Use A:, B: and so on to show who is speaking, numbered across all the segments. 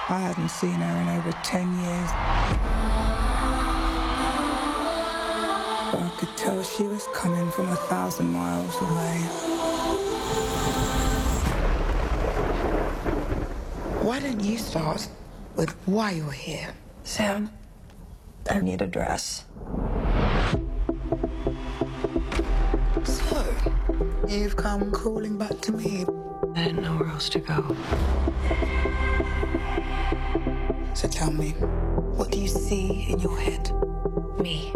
A: I hadn't seen her in over 10 years. But I could tell she was coming from 1,000 miles away. Why don't you start with why you're here?
B: Sam, I need a dress.
A: So, you've come crawling back to me.
B: I didn't know where else to go.
A: So tell me, what do you see in your head?
B: Me.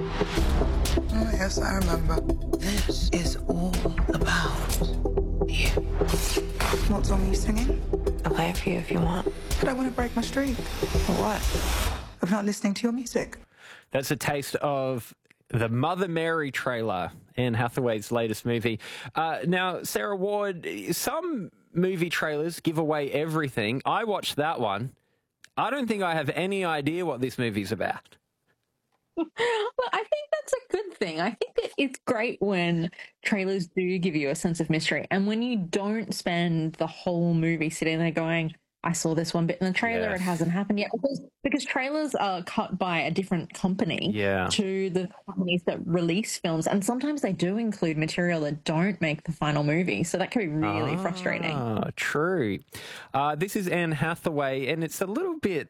A: Oh, yes, I remember. This is all about you. What song are you singing?
B: I'll play it for you if you want.
A: But I want to break my streak.
B: For what?
A: Of not listening to your music.
C: That's a taste of the Mother Mary trailer, Anne Hathaway's latest movie. Now, Sarah Ward, some movie trailers give away everything. I watched that one. I don't think I have any idea what this movie's about.
D: Well, I think that's a good thing. I think that it's great when trailers do give you a sense of mystery, and when you don't spend the whole movie sitting there going, I saw this one bit in the trailer,
C: Yes.
D: it hasn't happened yet. Because trailers are cut by a different company to the companies that release films, and sometimes they do include material that don't make the final movie, so that can be really frustrating.
C: True. This is Anne Hathaway, and it's a little bit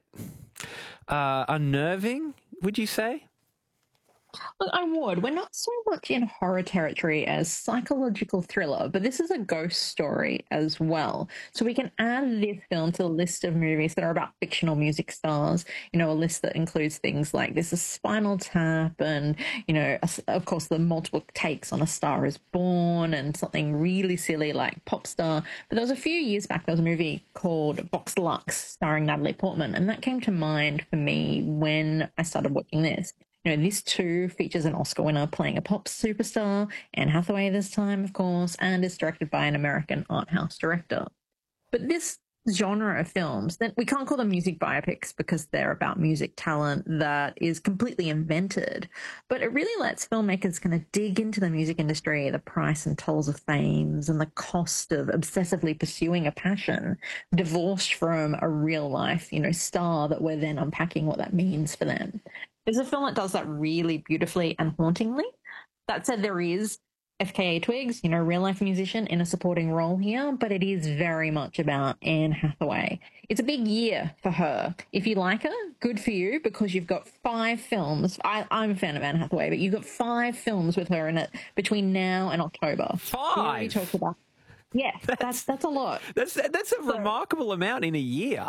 C: unnerving, would you say?
D: Look, I would. We're not so much in horror territory as psychological thriller, but this is a ghost story as well. So we can add this film to the list of movies that are about fictional music stars, you know, a list that includes things like This is Spinal Tap and, you know, of course, the multiple takes on A Star is Born and something really silly like Pop Star. But there was a few years back, there was a movie called Vox Lux starring Natalie Portman, and that came to mind for me when I started watching this. You know, this too features an Oscar winner playing a pop superstar, Anne Hathaway this time, of course, and is directed by an American art house director. But this genre of films, then we can't call them music biopics because they're about music talent that is completely invented. But it really lets filmmakers kind of dig into the music industry, the price and tolls of fames, and the cost of obsessively pursuing a passion, divorced from a real life, you know, star that we're then unpacking what that means for them. There's a film that does that really beautifully and hauntingly. That said, there is FKA Twigs, you know, real life musician in a supporting role here, but it is very much about Anne Hathaway. It's a big year for her. If you like her, good for you, because you've got 5 films. I'm a fan of Anne Hathaway, but you've got 5 films with her in it between now and October.
C: 5?
D: We talked about. Yeah, that's a lot.
C: That's a remarkable amount in a year.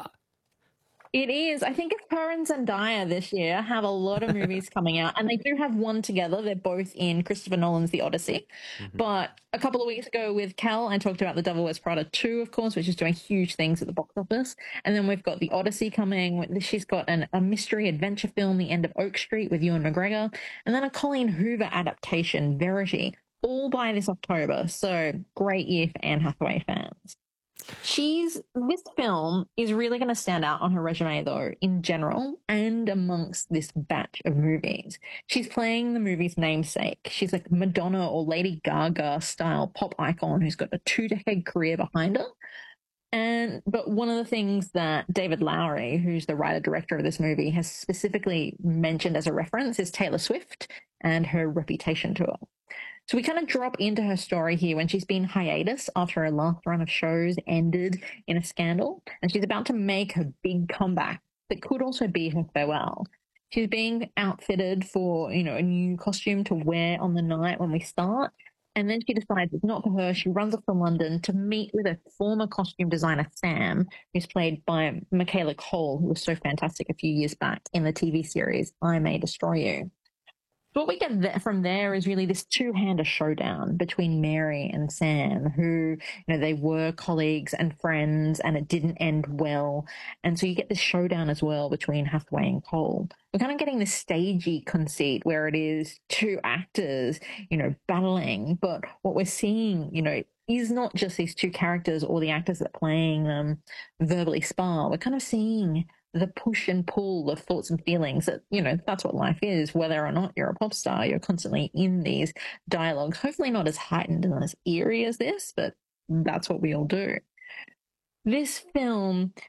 D: It is. I think it's her and Zendaya this year have a lot of movies coming out, and they do have one together. They're both in Christopher Nolan's The Odyssey. But a couple of weeks ago with Cal, I talked about The Devil Wears Prada 2, of course, which is doing huge things at the box office. And then we've got The Odyssey coming. She's got a mystery adventure film, The End of Oak Street, with Ewan McGregor. And then a Colleen Hoover adaptation, Verity, all by this October. So great year for Anne Hathaway fans. This film is really going to stand out on her resume, though, in general and amongst this batch of movies. She's playing the movie's namesake. She's like Madonna or Lady Gaga style pop icon who's got a 2-decade career behind her. But one of the things that David Lowery, who's the writer-director of this movie, has specifically mentioned as a reference is Taylor Swift and her Reputation tour. So we kind of drop into her story here when she's been hiatus after her last run of shows ended in a scandal, and she's about to make her big comeback that could also be her farewell. She's being outfitted for, you know, a new costume to wear on the night when we start, and then she decides it's not for her. She runs off to London to meet with a former costume designer, Sam, who's played by Michaela Cole, who was so fantastic a few years back in the TV series I May Destroy You. What we get from there is really this two-hander showdown between Mary and Sam, who, you know, they were colleagues and friends, and it didn't end well. And so you get this showdown as well between Hathaway and Cole. We're kind of getting this stagey conceit where it is 2 actors, you know, battling. But what we're seeing, you know, is not just these 2 characters or the actors that are playing them verbally spar. We're kind of seeing the push and pull of thoughts and feelings that, you know, that's what life is. Whether or not you're a pop star, you're constantly in these dialogues, hopefully not as heightened and as eerie as this, but that's what we all do. This film